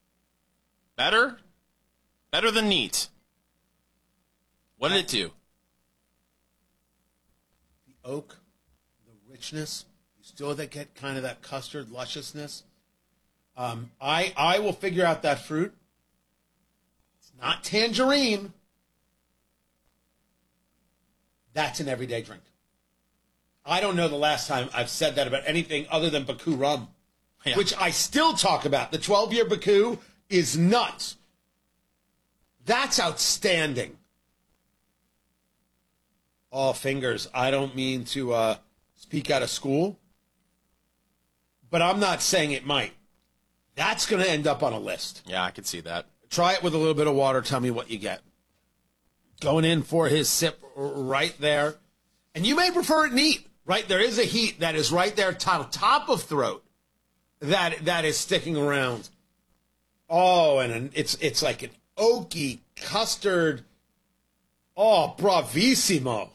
than neat. What did it do? The oak, the richness. You still get kind of that custard lusciousness. I will figure out that fruit. It's not tangerine. That's an everyday drink. I don't know the last time I've said that about anything other than Baku rum, which I still talk about. The 12-year Baku is nuts. That's outstanding. Oh, Fingers, I don't mean to speak out of school, but I'm not saying it might. That's going to end up on a list. Yeah, I can see that. Try it with a little bit of water. Tell me what you get. Going in for his sip right there. And you may prefer it neat, right? There is a heat that is right there, top of throat, that is sticking around. Oh, and it's like an oaky custard. Oh, bravissimo.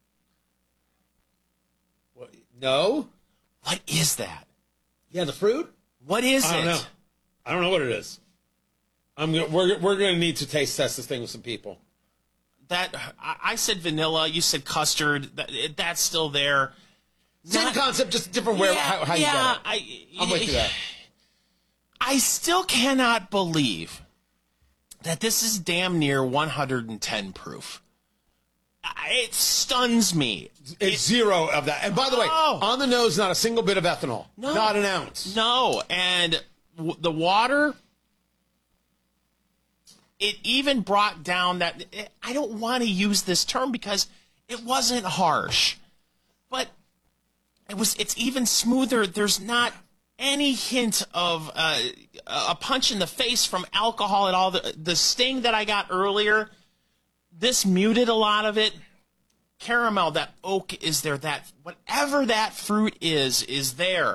What, no? What is that? Yeah, the fruit? What is I don't know. I don't know what it is. We're going to need to taste test this thing with some people. That I said vanilla. You said custard. That's still there. Same concept, just a different way. How you get it. I'm with you there. I still cannot believe that this is damn near 110 proof. It stuns me. It's zero of that. And by the way, on the nose, not a single bit of ethanol. No. Not an ounce. No. And the water, it even brought down that, I don't want to use this term because it wasn't harsh, but it's even smoother. There's not any hint of a punch in the face from alcohol at all. The sting that I got earlier, this muted a lot of it. Caramel, that oak is there. That whatever that fruit is there.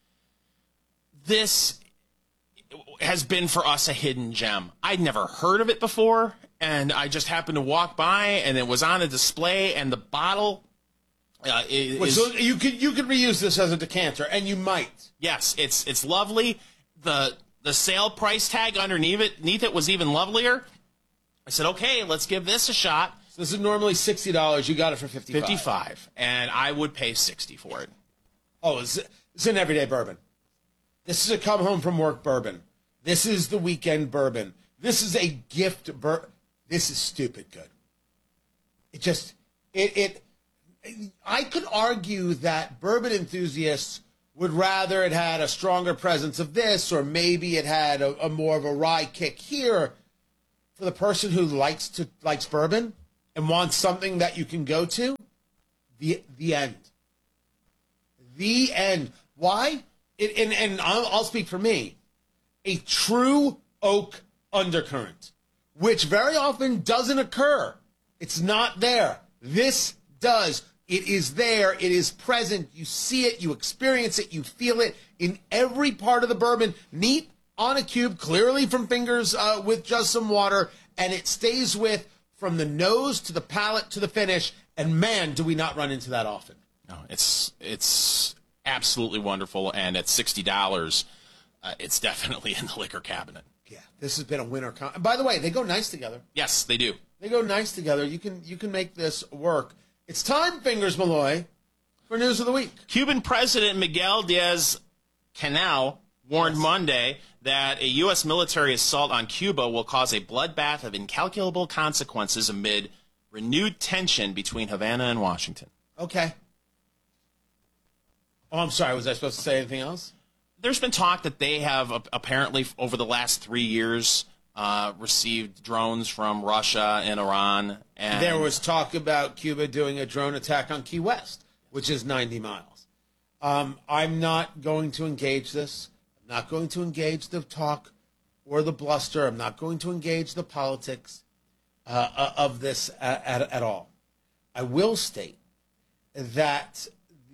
This has been for us a hidden gem. I'd never heard of it before, and I just happened to walk by, and it was on a display, and the bottle so you could reuse this as a decanter, and you might. Yes, it's lovely. The sale price tag underneath it was even lovelier. I said, okay, let's give this a shot. So this is normally $60. You got it for $55. $55, and I would pay $60 for it. Oh, it's an everyday bourbon. This is a come home from work bourbon. This is the weekend bourbon. This is a gift bourbon. This is stupid good. I could argue that bourbon enthusiasts would rather it had a stronger presence of this, or maybe it had a more of a rye kick here. For the person who likes bourbon and wants something that you can go to, the end. The end. Why? And I'll speak for me. A true oak undercurrent, which very often doesn't occur. It's not there. This does. It is there. It is present. You see it. You experience it. You feel it in every part of the bourbon. Neat on a cube, clearly from fingers with just some water, and it stays with from the nose to the palate to the finish. And man, do we not run into that often. No, it's absolutely wonderful, and at $60, it's definitely in the liquor cabinet. Yeah, this has been a winner. By the way, they go nice together. Yes, they do. They go nice together. You can make this work. It's time, Fingers Malloy, for News of the Week. Cuban President Miguel Diaz-Canel warned Monday that a U.S. military assault on Cuba will cause a bloodbath of incalculable consequences amid renewed tension between Havana and Washington. Okay. Oh, I'm sorry. Was I supposed to say anything else? There's been talk that they have apparently over the last 3 years received drones from Russia and Iran. And there was talk about Cuba doing a drone attack on Key West, which is 90 miles. I'm not going to engage this. I'm not going to engage the talk or the bluster. I'm not going to engage the politics of this at all. I will state that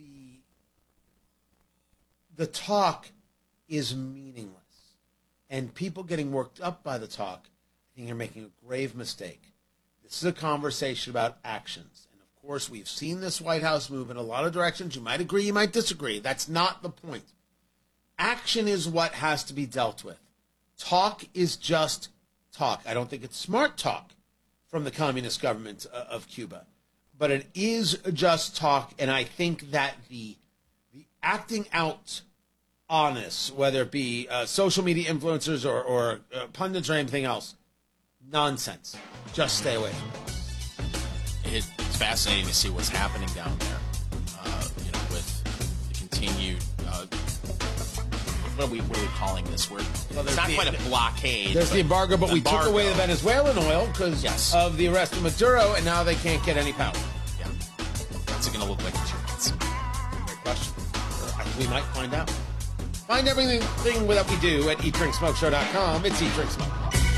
the talk is meaningless. And people getting worked up by the talk, I think you're making a grave mistake. This is a conversation about actions. And of course, we've seen this White House move in a lot of directions. You might agree, you might disagree. That's not the point. Action is what has to be dealt with. Talk is just talk. I don't think it's smart talk from the communist government of Cuba. But it is just talk, and I think that the acting out honest, whether it be social media influencers or pundits or anything else, nonsense. Just stay away from it. It's fascinating to see what's happening down there. With the continued what are we calling this? It's not quite a blockade. There's the embargo, but we took away the Venezuelan oil because of the arrest of Maduro, and now they can't get any power. Yeah. What's it going to look like in 2 months? Great question. We might find out. Find everything that we do at eatdrinksmokeshow.com. It's Eat Drink Smoke.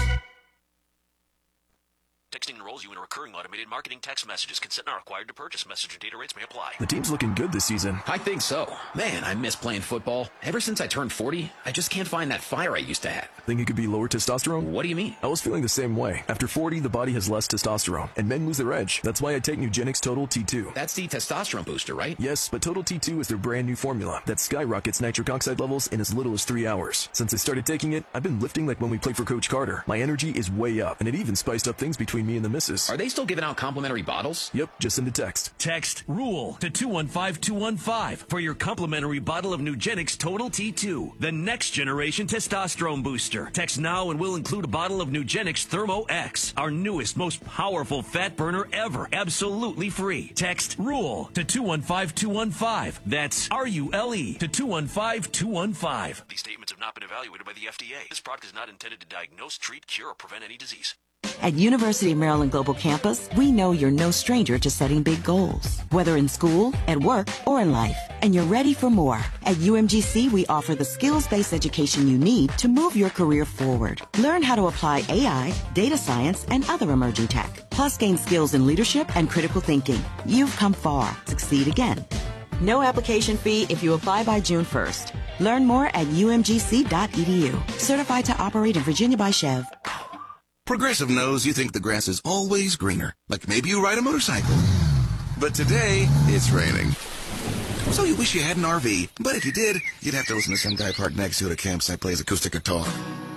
Texting enrolls you in a recurring automated marketing text messages. Consent not required to purchase. Message and data rates may apply. The team's looking good this season. I think so. Man, I miss playing football. Ever since I turned 40, I just can't find that fire I used to have. Think it could be lower testosterone? What do you mean? I was feeling the same way. After 40, the body has less testosterone, and men lose their edge. That's why I take Nugenix Total T2. That's the testosterone booster, right? Yes, but Total T2 is their brand new formula that skyrockets nitric oxide levels in as little as 3 hours. Since I started taking it, I've been lifting like when we played for Coach Carter. My energy is way up, and it even spiced up things between me and the missus. Are they still giving out complimentary bottles? Yep, just send a text. Text RULE to 215215 for your complimentary bottle of Nugenix Total T2, the next generation testosterone booster. Text now and we'll include a bottle of Nugenix Thermo X, our newest, most powerful fat burner ever, absolutely free. Text RULE to 215215. That's RULE to 215215. These statements have not been evaluated by the FDA. This product is not intended to diagnose, treat, cure, or prevent any disease. At University of Maryland Global Campus, we know you're no stranger to setting big goals, whether in school, at work, or in life. And you're ready for more. At UMGC, we offer the skills-based education you need to move your career forward. Learn how to apply AI, data science, and other emerging tech. Plus, gain skills in leadership and critical thinking. You've come far. Succeed again. No application fee if you apply by June 1st. Learn more at umgc.edu. Certified to operate in Virginia by Chev. Progressive knows you think the grass is always greener, like maybe you ride a motorcycle. But today, it's raining. So you wish you had an RV, but if you did, you'd have to listen to some guy parked next to you at a campsite plays acoustic guitar.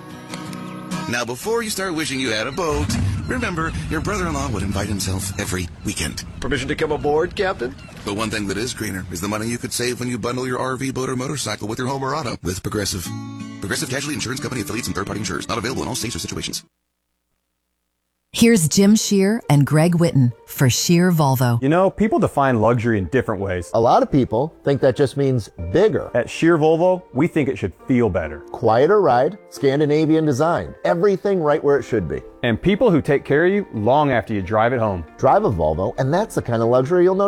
Now, before you start wishing you had a boat, remember, your brother-in-law would invite himself every weekend. Permission to come aboard, Captain? But one thing that is greener is the money you could save when you bundle your RV, boat, or motorcycle with your home or auto with Progressive. Progressive Casualty Insurance Company affiliates and third-party insurers. Not available in all states or situations. Here's Jim Shear and Greg Witten for Shear Volvo. You know, people define luxury in different ways. A lot of people think that just means bigger. At Shear Volvo, we think it should feel better. Quieter ride, Scandinavian design, everything right where it should be. And people who take care of you long after you drive it home. Drive a Volvo, and that's the kind of luxury you'll notice